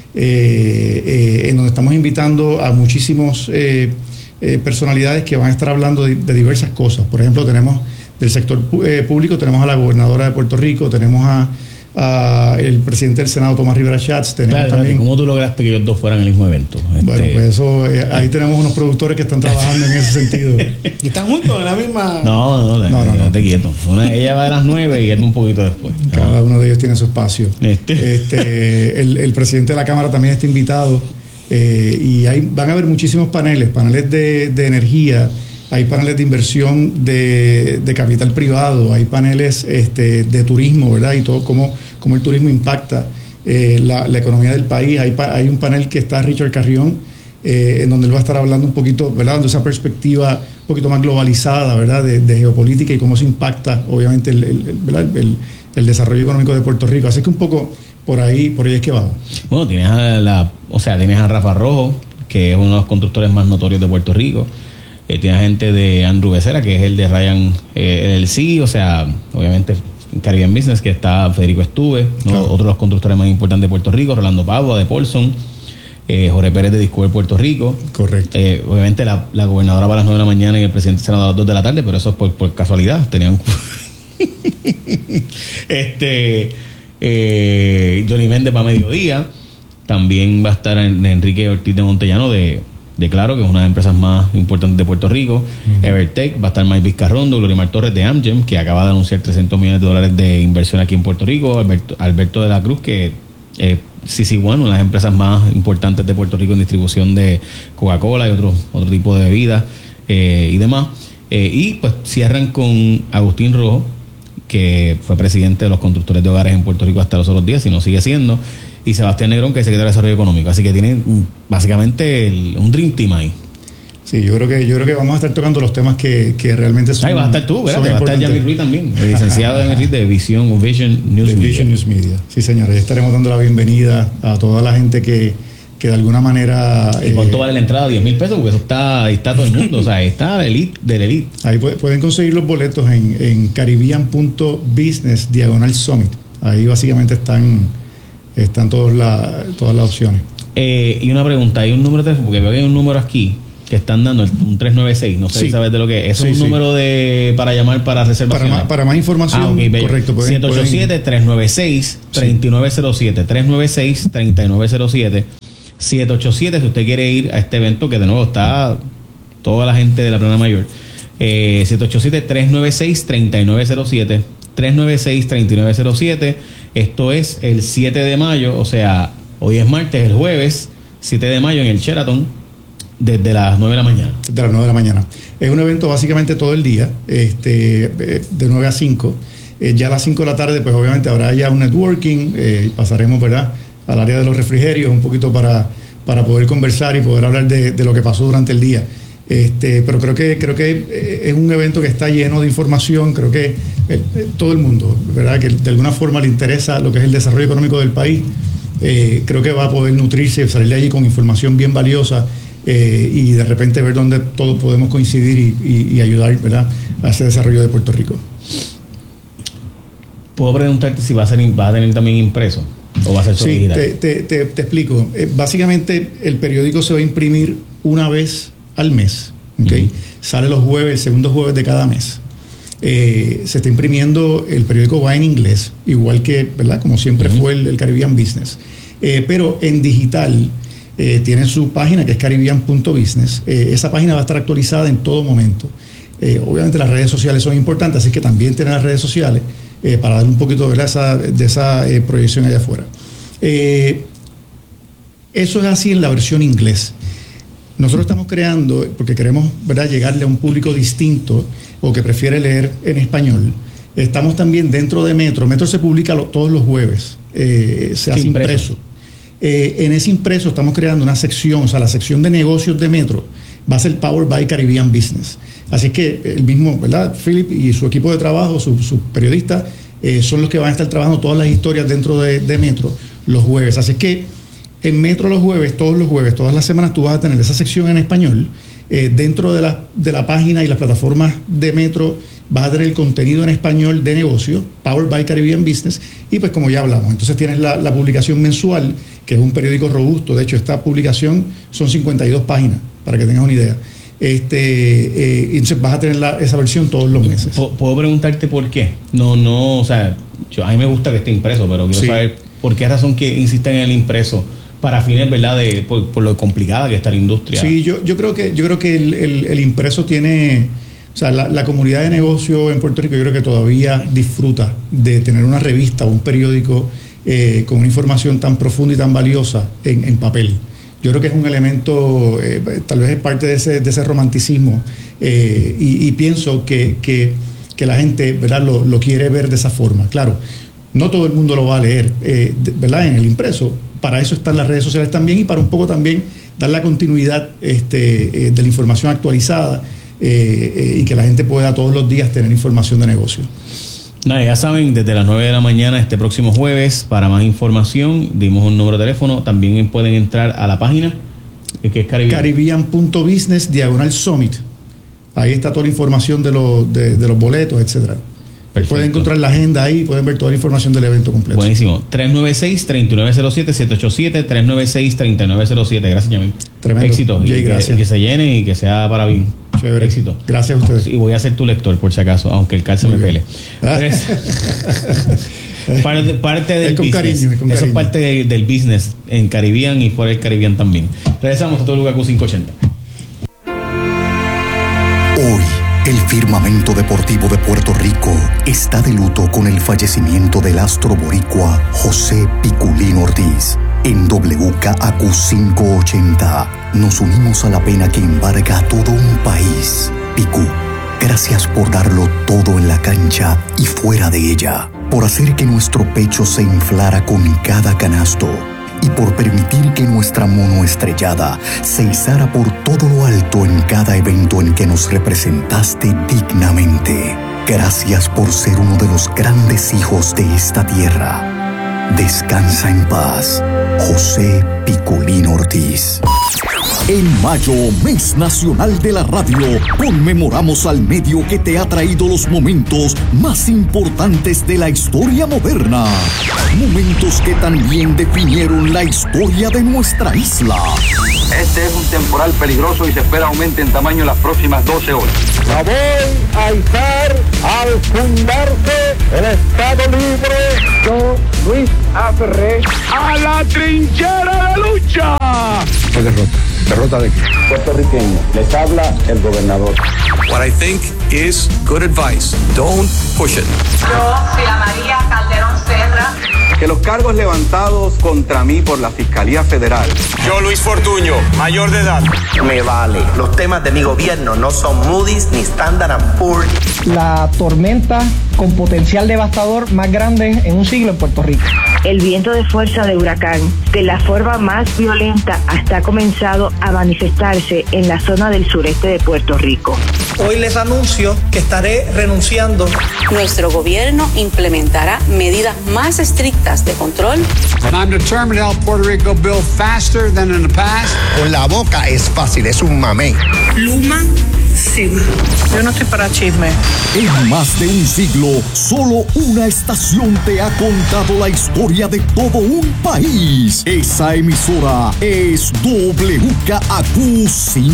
en donde estamos invitando a muchísimos personalidades que van a estar hablando de diversas cosas. Por ejemplo, tenemos del sector público, tenemos a la gobernadora de Puerto Rico, tenemos a el presidente del Senado, Tomás Rivera Schatz, tenemos también... ¿Cómo tú lograste que ellos dos fueran el mismo evento? Bueno, pues eso, ahí tenemos unos productores que están trabajando en ese sentido. ¿Y están juntos en la misma...? No, te quieto. Ella va a las 9 y él un poquito después. Cada uno de ellos tiene su espacio. El presidente de la Cámara también está invitado, y van a haber muchísimos paneles de energía, hay paneles de inversión de capital privado, hay paneles de turismo, ¿verdad? Y todo cómo el turismo impacta la economía del país. Hay un panel que está Richard Carrión, en donde él va a estar hablando un poquito, ¿verdad?, dando esa perspectiva un poquito más globalizada, ¿verdad?, de geopolítica y cómo se impacta, obviamente, el desarrollo económico de Puerto Rico. Así que un poco por ahí es que vamos. Bueno, tienes a Rafa Rojo, que es uno de los constructores más notorios de Puerto Rico. Tiene gente de Andrew Becerra, que es el de Ryan LLC, obviamente Caribbean Business, que está Federico Estuve, ¿no? Claro. Otro de los constructores más importantes de Puerto Rico, Rolando Pavua de Paulson, Jorge Pérez de Discover Puerto Rico. Correcto. Obviamente la gobernadora va a las 9 de la mañana y el presidente del Senado a las 2 de la tarde, pero eso es por casualidad. Tenían Johnny Méndez va a mediodía. También va a estar Enrique Ortiz de Montellano de Claro, que es una de las empresas más importantes de Puerto Rico. Evertech, va a estar Mike Vizcarrondo, Glorimar Torres de Amgen, que acaba de anunciar $300 millones de inversión aquí en Puerto Rico. Alberto de la Cruz, que CC1, una de las empresas más importantes de Puerto Rico en distribución de Coca-Cola y otro tipo de bebidas y demás. Y pues cierran con Agustín Rojo, que fue presidente de los constructores de hogares en Puerto Rico hasta los otros días, y no sigue siendo. Y Sebastián Negrón, que es secretario de Desarrollo Económico. Así que tienen básicamente un Dream Team ahí. Sí, yo creo que vamos a estar tocando los temas que realmente son. Ahí vas a estar tú, ¿verdad? Va a estar Yamil Ruiz también, el licenciado Yamil Ruiz de Vision News Media. Sí, señores, estaremos dando la bienvenida a toda la gente que de alguna manera. ¿Y cuánto vale la entrada? $10,000, porque eso ahí está todo el mundo, está la elite del elite. Ahí pueden conseguir los boletos en caribbean.business/summit. Ahí básicamente están todas las opciones. Y una pregunta, hay un número de teléfono, porque veo que hay un número aquí que están dando, un 396, no sé si sabes de lo que es. ¿Es un número para llamar para reservaciones? Para más información, correcto. 787-396-3907, 396-3907, 787, si usted quiere ir a este evento, que de nuevo está toda la gente de la Plana Mayor, 787-396-3907, 396-3907. Esto es el 7 de mayo, hoy es martes, el jueves 7 de mayo en el Sheraton, desde las 9 de la mañana. Desde las 9 de la mañana. Es un evento básicamente todo el día, de 9 a 5. Ya a las 5 de la tarde, pues obviamente habrá ya un networking, pasaremos, ¿verdad?, al área de los refrigerios, un poquito para poder conversar y poder hablar de lo que pasó durante el día. Pero creo que es un evento que está lleno de información. Creo que todo el mundo, ¿verdad?, que de alguna forma le interesa lo que es el desarrollo económico del país, creo que va a poder nutrirse, salir de allí con información bien valiosa, y de repente ver dónde todos podemos coincidir y ayudar, ¿verdad?, a ese desarrollo de Puerto Rico. ¿Puedo preguntarte si va a tener también impreso o va a ser solo digital? Te explico. Básicamente el periódico se va a imprimir una vez al mes, ¿okay? Sale los jueves, el segundo jueves de cada mes. Se está imprimiendo, el periódico va en inglés, igual que, ¿verdad? Como siempre fue el Caribbean Business. Pero en digital tiene su página que es caribbean.business. Esa página va a estar actualizada en todo momento. Obviamente las redes sociales son importantes, así que también tienen las redes sociales para dar un poquito, ¿verdad? de esa proyección allá afuera. Eso es así en la versión inglés. Nosotros estamos creando, porque queremos, ¿verdad?, llegarle a un público distinto o que prefiere leer en español. Estamos también dentro de Metro. Metro se publica todos los jueves. Se hace impreso. En ese impreso estamos creando una sección, o sea, la sección de negocios de Metro va a ser Powered by Caribbean Business. Así que el mismo, ¿verdad?, Philip y su equipo de trabajo, sus periodistas, son los que van a estar trabajando todas las historias dentro de Metro los jueves. Así que en Metro los jueves, todas las semanas tú vas a tener esa sección en español. Dentro de la página y las plataformas de Metro vas a tener el contenido en español de negocio, Powered by Caribbean Business, y pues como ya hablamos, entonces tienes la publicación mensual, que es un periódico robusto. De hecho, esta publicación son 52 páginas, para que tengas una idea. Entonces vas a tener esa versión todos los meses. ¿Puedo preguntarte por qué? No, o sea, a mí me gusta que esté impreso, pero quiero saber por qué razón que insisten en el impreso para fines, ¿verdad?, por lo complicada que está la industria. Sí, yo creo que el impreso tiene, o sea, la comunidad de negocio en Puerto Rico, yo creo que todavía disfruta de tener una revista o un periódico con una información tan profunda y tan valiosa en papel. Yo creo que es un elemento, tal vez es parte de ese romanticismo, y pienso que la gente, ¿verdad?, lo quiere ver de esa forma. Claro, no todo el mundo lo va a leer, ¿verdad?, en el impreso. Para eso están las redes sociales también, y para un poco también dar la continuidad de la información actualizada, y que la gente pueda todos los días tener información de negocio. Nada, ya saben, desde las 9 de la mañana este próximo jueves, para más información, dimos un número de teléfono. También pueden entrar a la página, que es Caribbean.business/Summit. Ahí está toda la información de los boletos, etcétera. Perfecto. Pueden encontrar la agenda ahí, pueden ver toda la información del evento completo. Buenísimo. 396-3907-787, 396-3907. Gracias, Yamil. Tremendo. Éxito. Jay, gracias. Que se llene y que sea para bien. Chévere. Éxito. Gracias a ustedes. Y voy a ser tu lector, por si acaso, aunque el calce me pele. Parte del con business. Cariño. Eso es parte del business en Caribbean y fuera del Caribbean también. Regresamos a todo lugar con 580. Hoy, el firmamento deportivo de Puerto Rico está de luto con el fallecimiento del astro boricua José Piculín Ortiz. En WKAQ 580 nos unimos a la pena que embarga a todo un país. Picú, gracias por darlo todo en la cancha y fuera de ella, por hacer que nuestro pecho se inflara con cada canasto y por permitir que nuestra monoestrellada se izara por todo lo alto en cada evento en que nos representaste dignamente. Gracias por ser uno de los grandes hijos de esta tierra. Descansa en paz, José Piculín Ortiz. En mayo, Mes Nacional de la Radio, conmemoramos al medio que te ha traído los momentos más importantes de la historia moderna. Momentos que también definieron la historia de nuestra isla. Este es un temporal peligroso y se espera aumente en tamaño en las próximas 12 horas. La voy a izar al fundarse el Estado Libre. Yo, Luis A. Ferré, a la trinchera de lucha. Fue derrota. ¿Derrota de qué? Puertorriqueño, les habla el gobernador. What I think is good advice. Don't push it. Yo, Sila María Calderón Serra. Que los cargos levantados contra mí por la Fiscalía Federal. Yo, Luis Fortuño, mayor de edad. Me vale. Los temas de mi gobierno no son Moody's ni Standard & Poor's. La tormenta con potencial devastador más grande en un siglo en Puerto Rico. El viento de fuerza de huracán, de la forma más violenta, hasta ha comenzado a manifestarse en la zona del sureste de Puerto Rico. Hoy les anuncio que estaré renunciando. Nuestro gobierno implementará medidas más estrictas de control. And I'm determined to help Puerto Rico build faster than in the past. Con la boca es fácil, es un mamey. Luma Sí, yo no estoy para chisme. En más de un siglo, solo una estación te ha contado la historia de todo un país. Esa emisora es WKAQ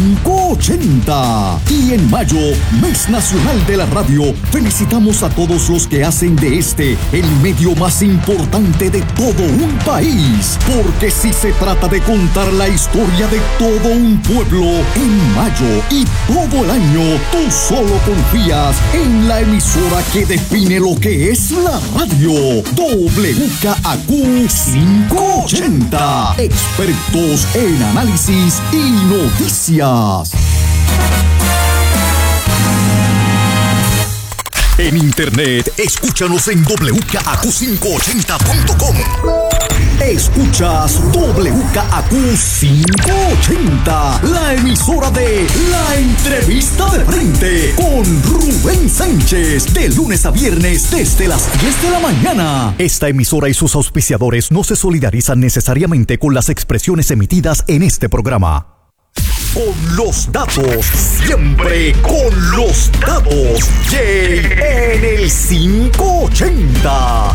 580. Y en mayo, Mes Nacional de la Radio, felicitamos a todos los que hacen de este el medio más importante de todo un país. Porque si se trata de contar la historia de todo un pueblo, en mayo y todo el año, tú solo confías en la emisora que define lo que es la radio. WKAQ 580. Expertos en análisis y noticias. En internet, escúchanos en WKAQ580.com. Escuchas WKAQ 580, la emisora de La Entrevista de Frente con Rubén Sánchez, de lunes a viernes desde las 10 de la mañana. Esta emisora y sus auspiciadores no se solidarizan necesariamente con las expresiones emitidas en este programa. Con los datos, siempre con los datos. Jay en el 580.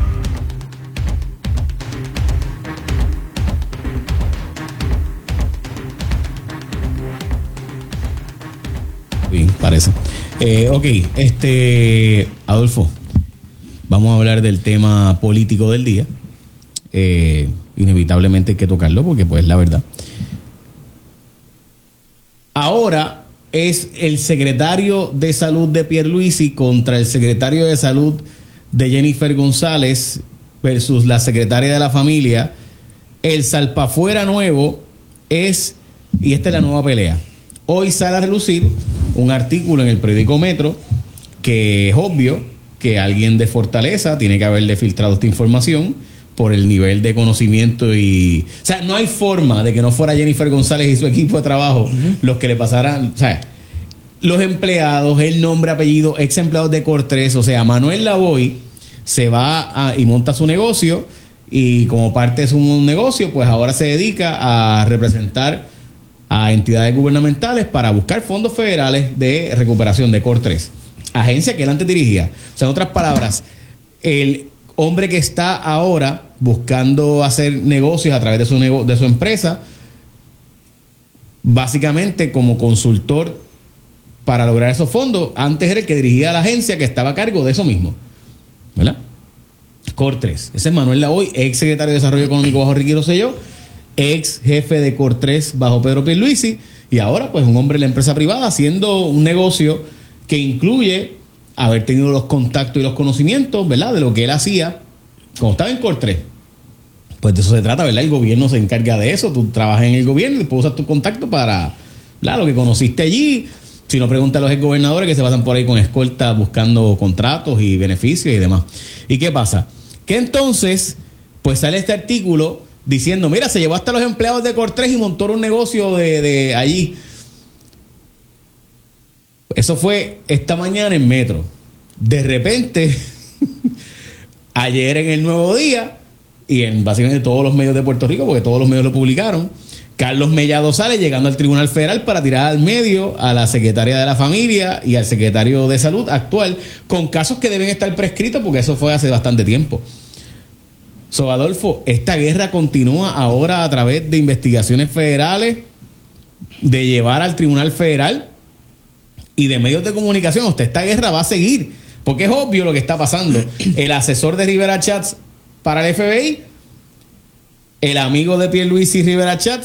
Bien, parece. Ok, Adolfo, vamos a hablar del tema político del día. Inevitablemente hay que tocarlo porque pues la verdad. Ahora es el secretario de Salud de Pierluisi contra el secretario de Salud de Jennifer González versus la secretaria de la familia. El salpafuera nuevo es, y esta es la nueva pelea. Hoy sale a relucir un artículo en el periódico Metro que es obvio que alguien de Fortaleza tiene que haberle filtrado esta información por el nivel de conocimiento y... O sea, no hay forma de que no fuera Jennifer González y su equipo de trabajo los que le pasaran... O sea, los empleados, el nombre, apellido, ex empleados de Cortres, o sea, Manuel Lavoy se va y monta su negocio y como parte de su negocio, pues ahora se dedica a representar a entidades gubernamentales para buscar fondos federales de recuperación de Cortres, agencia que él antes dirigía. O sea, en otras palabras, el hombre que está ahora buscando hacer negocios a través de su empresa, básicamente como consultor para lograr esos fondos, antes era el que dirigía la agencia que estaba a cargo de eso mismo, ¿verdad? Cortres, ese es Manuel Lavoy, ex secretario de Desarrollo Económico bajo Ricky Rosselló, ex jefe de Cortres bajo Pedro Pierluisi, y ahora pues un hombre de la empresa privada haciendo un negocio que incluye haber tenido los contactos y los conocimientos, ¿verdad?, de lo que él hacía cuando estaba en Cortres. Pues de eso se trata, ¿verdad? El gobierno se encarga de eso. Tú trabajas en el gobierno y después usas tu contacto para, ¿verdad?, lo que conociste allí. Si no, pregunta a los exgobernadores que se pasan por ahí con escolta buscando contratos y beneficios y demás. ¿Y qué pasa? Que entonces, pues sale este artículo diciendo, mira, se llevó hasta los empleados de Cortres y montó un negocio de allí. Eso fue esta mañana en Metro. De repente, ayer en El Nuevo Día, y en básicamente todos los medios de Puerto Rico, porque todos los medios lo publicaron, Carlos Mellado sale llegando al Tribunal Federal para tirar al medio a la secretaria de la familia y al secretario de Salud actual, con casos que deben estar prescritos, porque eso fue hace bastante tiempo. So, Adolfo, esta guerra continúa ahora a través de investigaciones federales, de llevar al Tribunal Federal y de medios de comunicación. Esta guerra va a seguir, porque es obvio lo que está pasando. El asesor de Rivera Chats para el FBI, el amigo de Pierluisi Rivera Chats,